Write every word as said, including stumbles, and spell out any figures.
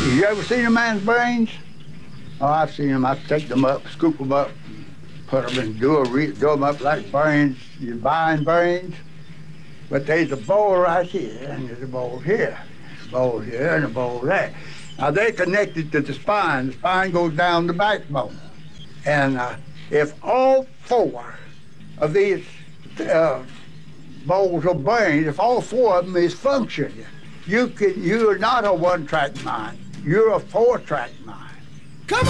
You ever seen a man's brains? Oh, I've seen them. I take them up, scoop them up, put them in, do, a re- do them up like brains, you buying brains. But there's a bowl right here, and there's a bowl here, a bowl here, and a bowl there. Now, they're connected to the spine. The spine goes down the backbone. And uh, if all four of these uh, bowls of brains, if all four of them is functioning, you can, you're not a one-track mind. You're a four-track mind.